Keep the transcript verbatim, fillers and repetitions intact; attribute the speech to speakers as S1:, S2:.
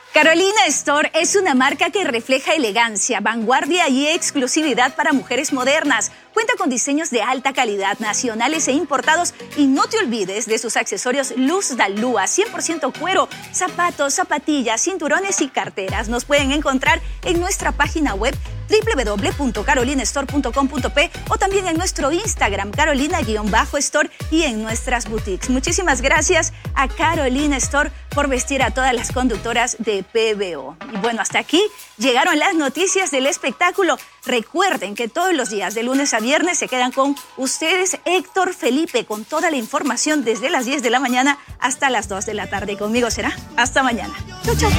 S1: Carolina Store es una marca que refleja elegancia, vanguardia y exclusividad para mujeres modernas. Cuenta con diseños de alta calidad, nacionales e importados. Y no te olvides de sus accesorios Luz Dalúa, cien por ciento cuero, zapatos, zapatillas, cinturones y carteras. Nos pueden encontrar en nuestra página web doble u doble u doble u punto carolina store punto com punto pe o también en nuestro Instagram, carolina-store, y en nuestras boutiques. Muchísimas gracias a Carolina Store por vestir a todas las conductoras de P B O. Y bueno, hasta aquí llegaron las noticias del espectáculo. Recuerden que todos los días, de lunes a viernes, se quedan con ustedes Héctor Felipe con toda la información desde las diez de la mañana hasta las dos de la tarde. Conmigo será hasta mañana. Chau, chau.